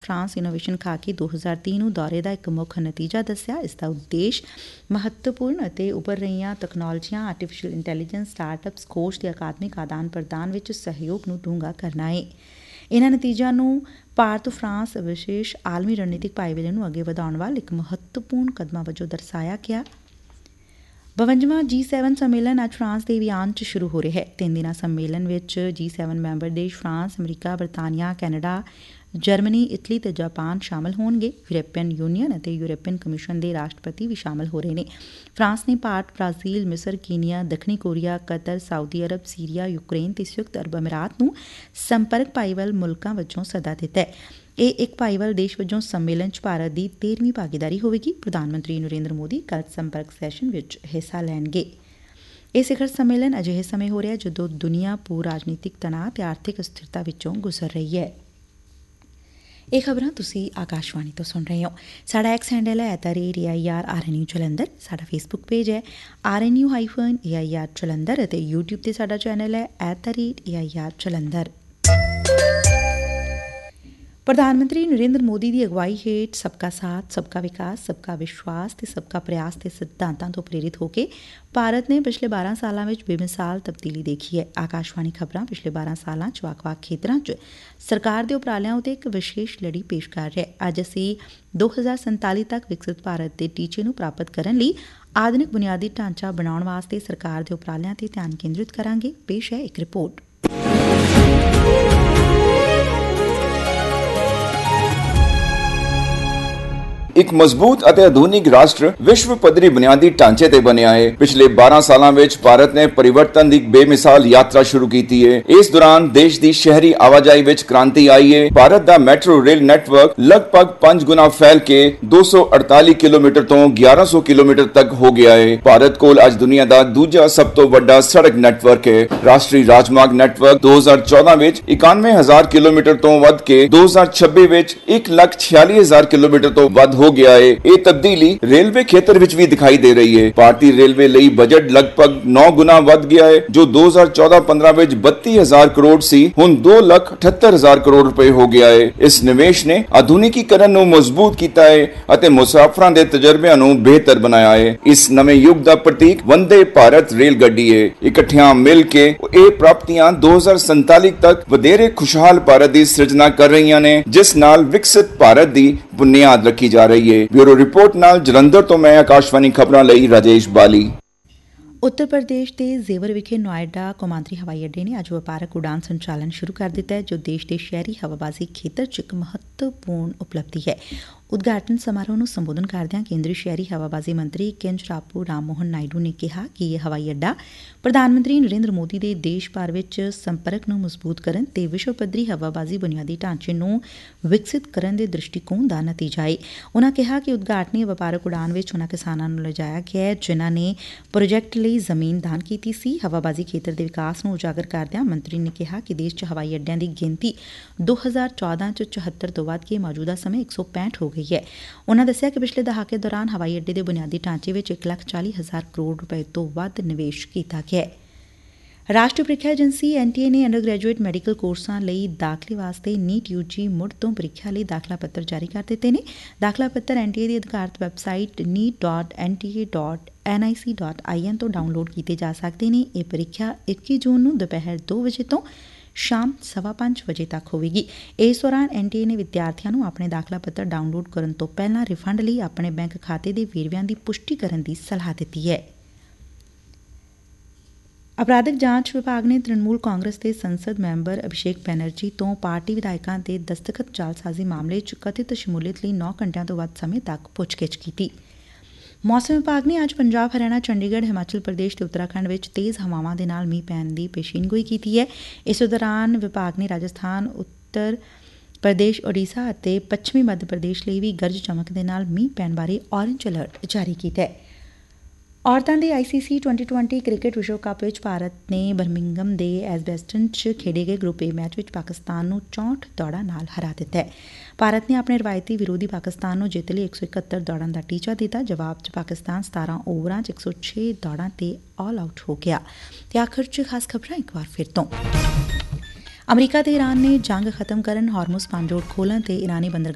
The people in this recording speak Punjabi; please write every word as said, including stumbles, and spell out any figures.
ਫਰਾਂਸ ਇਨੋਵੇਸ਼ਨ ਖਾਕੀ ਦੋ ਹਜ਼ਾਰ ਤੀਹ ਨੂੰ ਦੌਰੇ ਦਾ ਇੱਕ ਮੁੱਖ ਨਤੀਜਾ ਦੱਸਿਆ। ਇਸ ਦਾ ਉਦੇਸ਼ ਮਹੱਤਵਪੂਰਨ ਅਤੇ ਉੱਭਰ ਰਹੀਆਂ ਤਕਨਾਲੋਜੀਆਂ, ਆਰਟੀਫਿਸ਼ੀਅਲ ਇੰਟੈਲੀਜੈਂਸ, ਸਟਾਰਟਅਪਸ, ਖੋਜ ਤੇ ਅਕਾਦਮਿਕ ਆਦਾਨ ਪ੍ਰਦਾਨ ਵਿੱਚ ਸਹਿਯੋਗ ਨੂੰ ਡੂੰਘਾ ਕਰਨਾ ਹੈ। ਇਨ੍ਹਾਂ ਨਤੀਜਿਆਂ ਨੂੰ ਭਾਰਤ ਫਰਾਂਸ ਵਿਸ਼ੇਸ਼ ਆਲਮੀ ਰਣਨੀਤਿਕ ਭਾਈਵਾਲੀ ਨੂੰ ਅੱਗੇ ਵਧਾਉਣ ਵੱਲ ਇੱਕ ਮਹੱਤਵਪੂਰਨ ਕਦਮਾਂ ਵਜੋਂ ਦਰਸਾਇਆ ਗਿਆ। ਬਵੰਜਵਾਂ ਜੀ ਸੈਵਨ ਸੰਮੇਲਨ ਅੱਜ ਫਰਾਂਸ ਦੇ ਵਿਆਨ ਚ ਸ਼ੁਰੂ ਹੋ ਰਿਹਾ ਹੈ। ਤਿੰਨ ਦਿਨਾਂ ਸੰਮੇਲਨ ਵਿੱਚ ਜੀ ਸੈਵਨ ਮੈਂਬਰ ਦੇਸ਼ ਫਰਾਂਸ, ਅਮਰੀਕਾ, ਬਰਤਾਨੀਆ, ਕੈਨੇਡਾ, ਜਰਮਨੀ, ਇਟਲੀ ਤੇ ਜਾਪਾਨ ਸ਼ਾਮਲ ਹੋਣਗੇ। ਯੂਰਪੀਅਨ ਯੂਨੀਅਨ ਅਤੇ ਯੂਰਪੀਅਨ ਕਮਿਸ਼ਨ ਦੇ ਰਾਸ਼ਟਰਪਤੀ ਵੀ ਸ਼ਾਮਲ ਹੋ ਰਹੇ ਨੇ। ਫਰਾਂਸ ਨੇ ਭਾਰਤ, ਬ੍ਰਾਜ਼ੀਲ, ਮਿਸਰ, ਕੀਨੀਆ, ਦੱਖਣੀ Korea, Qatar, Saudi Arab, Syria, Ukraine ਤੇ ਸੰਯੁਕਤ ਅਰਬ ਅਮੀਰਾਤ ਨੂੰ ਸੰਪਰਕ ਭਾਈਵਾਲ ਮੁਲਕਾਂ ਵਜੋਂ ਸੱਦਾ ਦਿੱਤਾ ਹੈ। ਇਹ ਇੱਕ ਭਾਈਵਾਲ ਦੇਸ਼ ਵਜੋਂ ਸੰਮੇਲਨ ਚ ਭਾਰਤ ਦੀ ਤੇਰਵੀਂ ਭਾਗੀਦਾਰੀ ਹੋਵੇਗੀ। ਪ੍ਰਧਾਨ ਮੰਤਰੀ ਨਰਿੰਦਰ ਮੋਦੀ ਕੱਲ੍ਹ ਸੰਪਰਕ ਸੈਸ਼ਨ ਵਿੱਚ ਹਿੱਸਾ ਲੈਣਗੇ। ਇਹ ਸਿਖਰ ਸੰਮੇਲਨ ਅਜਿਹੇ ਸਮੇਂ ਹੋ ਰਿਹਾ ਜਦੋਂ ਦੁਨੀਆ ਭੂ ਰਾਜਨੀਤਿਕ ਤਣਾਅ ਤੇ ਆਰਥਿਕ ਅਸਥਿਰਤਾ ਵਿੱਚੋਂ ਗੁਜ਼ਰ ਰਹੀ ਹੈ। ਇਹ ਖਬਰਾਂ ਤੁਸੀਂ ਆਕਾਸ਼ਵਾਣੀ ਤੋਂ ਸੁਣ ਰਹੇ ਹੋ। ਸਾਡਾ ਐਕਸ ਹੈਂਡਲ ਹੈ at the rate A I R R N U Jalandhar. ਸਾਡਾ ਫੇਸਬੁੱਕ ਪੇਜ ਹੈ R N U hyphen A I R Jalandhar ਅਤੇ ਯੂਟਿਊਬ ਤੇ ਸਾਡਾ ਚੈਨਲ ਹੈ at the rate A I R Jalandhar. ਪ੍ਰਧਾਨ ਮੰਤਰੀ ਨਰਿੰਦਰ ਮੋਦੀ ਦੀ ਅਗਵਾਈ ਹੇਠ ਸਬਕਾ ਸਾਥ, ਸਬਕਾ ਵਿਕਾਸ, ਸਬਕਾ ਵਿਸ਼ਵਾਸ ਤੇ ਸਬਕਾ ਪ੍ਰਯਾਸ ਦੇ ਸਿਧਾਂਤਾਂ ਤੋਂ ਪ੍ਰੇਰਿਤ ਹੋ ਕੇ ਭਾਰਤ ਨੇ ਪਿਛਲੇ ਬਾਰਾਂ ਸਾਲਾਂ ਵਿੱਚ ਬੇਮਿਸਾਲ ਤਬਦੀਲੀ ਦੇਖੀ ਹੈ। ਆਕਾਸ਼ਵਾਣੀ ਖਬਰਾਂ ਪਿਛਲੇ ਬਾਰਾਂ ਸਾਲਾਂ ਚ ਵੱਖ-ਵੱਖ ਖੇਤਰਾਂ ਚ ਸਰਕਾਰ ਦੇ ਉਪਰਾਲਿਆਂ ਉੱਤੇ ਇੱਕ ਵਿਸ਼ੇਸ਼ ਲੜੀ ਪੇਸ਼ ਕਰ ਰਿਹਾ ਹੈ। ਅੱਜ ਅਸੀਂ ਦੋ ਹਜ਼ਾਰ ਸੰਤਾਲੀ ਤੱਕ ਵਿਕਸਿਤ ਭਾਰਤ ਦੇ ਟੀਚੇ ਨੂੰ ਪ੍ਰਾਪਤ ਕਰਨ ਲਈ ਆਧੁਨਿਕ ਬੁਨਿਆਦੀ ਢਾਂਚਾ ਬਣਾਉਣ ਵਾਸਤੇ ਸਰਕਾਰ ਦੇ ਉਪਰਾਲਿਆਂ ਤੇ ਧਿਆਨ ਕੇਂਦਰਿਤ ਕਰਾਂਗੇ। ਪੇਸ਼ ਹੈ ਇੱਕ ਰਿਪੋਰਟ। ਇੱਕ ਮਜ਼ਬੂਤ ਅਤੇ ਆਧੁਨਿਕ ਰਾਸ਼ਟਰ ਵਿਸ਼ਵ ਪੱਧਰੀ ਬੁਨਿਆਦੀ ਢਾਂਚੇ ਤੇ ਬਣਿਆ ਹੈ। ਪਿਛਲੇ ਬਾਰਾਂ ਸਾਲਾਂ ਵਿੱਚ ਭਾਰਤ ਨੇ ਪਰਿਵਰਤਨ ਦੀ ਬੇਮਿਸਾਲ ਯਾਤਰਾ ਸ਼ੁਰੂ ਕੀਤੀ ਹੈ। ਇਸ ਦੌਰਾਨ ਦੇਸ਼ ਦੀ ਸ਼ਹਿਰੀ ਆਵਾਜਾਈ ਵਿੱਚ ਕ੍ਰਾਂਤੀ ਆਈ ਹੈ। ਭਾਰਤ ਦਾ ਮੈਟਰੋ ਰੇਲ ਨੈਟਵਰਕ ਲਗਭਗ ਪੰਜ ਗੁਣਾ ਫੈਲ ਕੇ ਦੋ ਸੌ ਅੜਤਾਲੀ ਕਿਲੋਮੀਟਰ ਤੋਂ ਗਿਆਰਾਂ ਸੌ ਕਿਲੋਮੀਟਰ ਤੱਕ ਹੋ ਗਿਆ ਹੈ। ਭਾਰਤ ਕੋਲ ਅੱਜ ਦੁਨੀਆ ਦਾ ਦੂਜਾ ਸਭ ਤੋਂ ਵੱਡਾ ਸੜਕ ਨੈਟਵਰਕ ਹੈ। ਰਾਸ਼ਟਰੀ ਰਾਜਮਾਰਗ ਨੈਟਵਰਕ ਦੋ ਹਜ਼ਾਰ ਚੌਦਾਂ ਵਿੱਚ ਇਕਾਨਵੇਂ ਹਜ਼ਾਰ ਕਿਲੋਮੀਟਰ ਤੋਂ ਵੱਧ ਕੇ ਦੋ ਹਜ਼ਾਰ ਛੱਬੀ ਵਿੱਚ ਇੱਕ ਲੱਖ ਛਿਆਲੀ ਹਜ਼ਾਰ ਕਿਲੋਮੀਟਰ ਤੋਂ ਵੱਧ ਹੋ ਗਿਆ ਹੈ। ਇਹ ਤਬਦੀਲੀ ਰੇਲਵੇ ਖੇਤਰ ਵਿੱਚ ਵੀ ਦਿਖਾਈ ਦੇ ਰਹੀ ਹੈ। ਭਾਰਤੀ ਰੇਲਵੇ ਲਈ ਬਜਟ ਲਗਭਗ ਨੌ ਗੁਣਾ ਵੱਧ ਗਿਆ ਹੈ, ਜੋ ਦੋ ਹਜ਼ਾਰ ਚੌਦਾਂ ਪੰਦਰਾਂ ਵਿੱਚ ਬੱਤੀ ਹਜ਼ਾਰ ਕਰੋੜ ਸੀ, ਹੁਣ ਦੋ ਲੱਖ ਅਠੱਤਰ ਹਜ਼ਾਰ ਕਰੋੜ ਰੁਪਏ ਹੋ ਗਿਆ ਹੈ। ਇਸ ਨਿਵੇਸ਼ ਨੇ ਆਧੁਨਿਕੀਕਰਨ ਨੂੰ ਮਜ਼ਬੂਤ ਕੀਤਾ ਹੈ ਅਤੇ ਮੁਸਾਫਰਾਂ ਦੇ ਤਜਰਬਿਆਂ ਨੂੰ ਬਿਹਤਰ ਬਣਾਇਆ ਹੈ। ਇਸ ਨਵੇਂ ਯੁੱਗ ਦਾ ਪ੍ਰਤੀਕ ਵੰਦੇ ਭਾਰਤ ਰੇਲ ਗੱਡੀ ਹੈ। ਇਕੱਠਿਆਂ ਮਿਲ ਕੇ ਇਹ ਪ੍ਰਾਪਤੀਆਂ ਦੋ ਹਜ਼ਾਰ ਸੰਤਾਲੀ ਤੱਕ ਵਧੇਰੇ ਖੁਸ਼ਹਾਲ ਭਾਰਤ ਦੀ ਸਿਰਜਣਾ ਕਰ ਰਹੀਆਂ ਨੇ, ਜਿਸ ਨਾਲ ਵਿਕਸਿਤ ਭਾਰਤ ਦੀ ਬੁਨਿਆਦ ਰੱਖੀ ਜਾ ਰਹੀ ਹੈ। ਬਿਊਰੋ ਰਿਪੋਰਟ ਨਾਲ ਜਲੰਧਰ ਤੋਂ ਮੈਂ ਆਕਾਸ਼ਵਾਣੀ ਖਬਰਾਂ ਲਈ ਰਾਜੇਸ਼ ਬਾਲੀ। ਉੱਤਰ ਪ੍ਰਦੇਸ਼ ਦੇ ਜ਼ੇਵਰ ਵਿਖੇ ਨੋਇਡਾ ਕੌਮਾਂਤਰੀ ਹਵਾਈ ਅੱਡੇ ਨੇ ਅੱਜ ਵਪਾਰਕ ਉਡਾਨ ਸੰਚਾਲਨ ਸ਼ੁਰੂ ਕਰ ਦਿੱਤਾ ਹੈ, ਜੋ ਦੇਸ਼ ਦੇ ਸ਼ਹਿਰੀ ਹਵਾਬਾਜ਼ੀ ਖੇਤਰ ਚ ਇੱਕ ਮਹੱਤਵਪੂਰਨ ਉਪਲਬਧੀ ਹੈ। ਉਦਘਾਟਨ ਸਮਾਰੋਹ ਨੂੰ ਸੰਬੋਧਨ ਕਰਦਿਆਂ ਕੇਂਦਰੀ ਸ਼ਹਿਰੀ ਹਵਾਬਾਜ਼ੀ ਮੰਤਰੀ ਕਿੰਜਰਾਪੂ ਰਾਮ ਮੋਹਨ ਨਾਇਡੂ ਨੇ ਕਿਹਾ ਕਿ ਇਹ ਹਵਾਈ ਅੱਡਾ ਪ੍ਰਧਾਨ ਮੰਤਰੀ ਨਰਿੰਦਰ ਮੋਦੀ ਦੇ ਦੇਸ਼ ਭਰ ਵਿੱਚ ਸੰਪਰਕ ਨੂੰ ਮਜ਼ਬੂਤ ਕਰਨ ਤੇ ਵਿਸ਼ਵ ਪੱਧਰੀ ਹਵਾਬਾਜ਼ੀ ਬੁਨਿਆਦੀ ਢਾਂਚੇ ਨੂੰ ਵਿਕਸਿਤ ਕਰਨ ਦੇ ਦ੍ਰਿਸ਼ਟੀਕੋਣ ਦਾ ਨਤੀਜਾ ਹੈ। ਉਨ੍ਹਾਂ ਕਿਹਾ ਕਿ ਉਦਘਾਟਨੀ ਵਪਾਰਕ ਉਡਾਨ ਵਿੱਚ ਉਨ੍ਹਾਂ ਕਿਸਾਨਾਂ ਨੂੰ ਲਿਜਾਇਆ ਗਿਆ ਹੈ, ਜਿਨ੍ਹਾਂ ਨੇ ਪ੍ਰੋਜੈਕਟ ਲਈ ਜ਼ਮੀਨ ਦਾਨ ਕੀਤੀ ਸੀ। ਹਵਾਬਾਜ਼ੀ ਖੇਤਰ ਦੇ ਵਿਕਾਸ ਨੂੰ ਉਜਾਗਰ ਕਰਦਿਆਂ ਮੰਤਰੀ ਨੇ ਕਿਹਾ ਕਿ ਦੇਸ਼ ਚ ਹਵਾਈ ਅੱਡਿਆਂ ਦੀ ਗਿਣਤੀ ਦੋ ਹਜ਼ਾਰ ਚੌਦਾਂ ਚ ਚੌਹੱਤਰ ਤੋਂ ਵੱਧ ਕੇ ਮੌਜੂਦਾ ਸਮੇਂ ਇੱਕ ਸੌ ਪੈਂਹਠ ਹੋ ਗਈ ਹੈ। ਉਨ੍ਹਾਂ ਦੱਸਿਆ ਕਿ ਪਿਛਲੇ ਦਹਾਕੇ ਦੌਰਾਨ ਹਵਾਈ ਅੱਡੇ ਦੇ ਬੁਨਿਆਦੀ ਢਾਂਚੇ ਵਿੱਚ ਇੱਕ ਲੱਖ ਚਾਲੀ ਹਜ਼ਾਰ ਕਰੋੜ ਰੁਪਏ ਤੋਂ ਵੱਧ ਨਿਵੇਸ਼ ਕੀਤਾ ਗਿਆ ਹੈ। ਰਾਸ਼ਟਰੀ ਪ੍ਰੀਖਿਆ ਏਜੰਸੀ ਐਨ ਟੀ ਏ ਨੇ ਅੰਡਰ ਗ੍ਰੈਜੂਏਟ ਮੈਡੀਕਲ ਕੋਰਸਾਂ ਲਈ ਦਾਖਲੇ ਵਾਸਤੇ ਨੀਟ ਯੂ ਜੀ ਮੁੜ ਤੋਂ ਪ੍ਰੀਖਿਆ ਲਈ ਦਾਖਲਾ ਪੱਤਰ ਜਾਰੀ ਕਰ ਦਿੱਤੇ ਨੇ। ਦਾਖਲਾ ਪੱਤਰ ਐਨ ਟੀ ਏ ਦੀ ਅਧਿਕਾਰਤ website NEET dot N T ਏ ਡਾਟ ਐਨ ਆਈ ਸੀ ਡਾਟ ਆਈ ਐਨ ਤੋਂ ਡਾਊਨਲੋਡ ਕੀਤੇ ਜਾ ਸਕਦੇ ਨੇ। ਇਹ ਪ੍ਰੀਖਿਆ ਇੱਕੀ ਜੂਨ ਨੂੰ ਦੁਪਹਿਰ ਦੋ ਵਜੇ ਤੋਂ ਸ਼ਾਮ ਸਵਾ ਪੰਜ ਵਜੇ ਤੱਕ ਹੋਵੇਗੀ। ਇਸ ਦੌਰਾਨ ਐਨ ਟੀ ਏ ਨੇ ਵਿਦਿਆਰਥੀਆਂ ਨੂੰ ਆਪਣੇ ਦਾਖਲਾ ਪੱਤਰ ਡਾਊਨਲੋਡ ਕਰਨ ਤੋਂ ਪਹਿਲਾਂ ਰਿਫੰਡ ਲਈ ਆਪਣੇ ਬੈਂਕ ਖਾਤੇ ਦੇ ਵੇਰਵਿਆਂ ਦੀ ਪੁਸ਼ਟੀ ਕਰਨ ਦੀ ਸਲਾਹ ਦਿੱਤੀ ਹੈ। ਅਪਰਾਧਿਕ ਜਾਂਚ ਵਿਭਾਗ ਨੇ ਤ੍ਰਿਣਮੂਲ ਕਾਂਗਰਸ ਦੇ ਸੰਸਦ ਮੈਂਬਰ ਅਭਿਸ਼ੇਕ ਬੈਨਰਜੀ ਤੋਂ ਪਾਰਟੀ ਵਿਧਾਇਕਾਂ ਦੇ ਦਸਤਖਤ ਜਾਲਸਾਜ਼ੀ ਮਾਮਲੇ ਚ ਕਥਿਤ ਸ਼ਮੂਲੀਅਤ ਲਈ ਨੌ ਘੰਟਿਆਂ ਤੋਂ ਵੱਧ ਸਮੇਂ ਤੱਕ ਪੁੱਛਗਿੱਛ ਕੀਤੀ। ਮੌਸਮ ਵਿਭਾਗ ਨੇ ਅੱਜ ਪੰਜਾਬ, ਹਰਿਆਣਾ, ਚੰਡੀਗੜ੍ਹ, ਹਿਮਾਚਲ ਪ੍ਰਦੇਸ਼ ਤੇ ਉੱਤਰਾਖੰਡ ਵਿੱਚ ਤੇਜ਼ ਹਵਾਵਾਂ ਦੇ ਨਾਲ ਮੀਂਹ ਪੈਣ ਦੀ ਪੇਸ਼ੀਨਗੋਈ ਕੀਤੀ ਹੈ। ਇਸ ਦੌਰਾਨ ਵਿਭਾਗ ਨੇ ਰਾਜਸਥਾਨ, ਉੱਤਰ ਪ੍ਰਦੇਸ਼, ਓਡੀਸ਼ਾ ਅਤੇ ਪੱਛਮੀ ਮੱਧ ਪ੍ਰਦੇਸ਼ ਲਈ ਵੀ ਗਰਜ ਚਮਕ ਦੇ ਨਾਲ ਮੀਂਹ ਪੈਣ ਬਾਰੇ ਔਰੇਂਜ ਅਲਰਟ ਜਾਰੀ ਕੀਤਾ ਹੈ। ਔਰਤਾਂ ਦੇ ਆਈ ਸੀ ਸੀ ਟਵੈਂਟੀ ਟਵੈਂਟੀ ਕ੍ਰਿਕਟ ਵਿਸ਼ਵ ਕੱਪ ਵਿੱਚ ਭਾਰਤ ਨੇ ਬਰਮਿੰਘਮ ਦੇ ਐਜਬੈਸਟਨ ਚ ਖੇਡੇ ਗਏ ਗਰੁੱਪ ਏ ਮੈਚ ਵਿੱਚ ਪਾਕਿਸਤਾਨ ਨੂੰ ਚੌਂਹਠ ਦੌੜਾਂ ਨਾਲ ਹਰਾ ਦਿੱਤਾ ਹੈ। ਭਾਰਤ ਨੇ ਆਪਣੇ ਰਵਾਇਤੀ ਵਿਰੋਧੀ ਪਾਕਿਸਤਾਨ ਨੂੰ ਜਿੱਤ ਲਈ ਇੱਕ ਸੌ ਇਕਹੱਤਰ ਦੌੜਾਂ ਦਾ ਟੀਚਾ ਦਿੱਤਾ। ਜਵਾਬ ਚ ਪਾਕਿਸਤਾਨ ਸਤਾਰਾਂ ਓਵਰਾਂ ਚ ਇੱਕ ਸੌ ਛੇ ਦੌੜਾਂ ਤੇ ਆਲ ਆਊਟ ਹੋ ਗਿਆ। ਤੇ ਆਖਰ ਚ ਖਾਸ ਖਬਰਾਂ ਇੱਕ ਵਾਰ ਫਿਰ ਤੋਂ। ਅਮਰੀਕਾ ਤੇ ਈਰਾਨ ਨੇ ਜੰਗ ਖਤਮ ਕਰਨ, ਹਾਰਮੁਜ਼ ਪਾਣਜੋੜ ਖੋਲ੍ਹਣ ਤੇ ਈਰਾਨੀ ਬੰਦਰਗਾਹ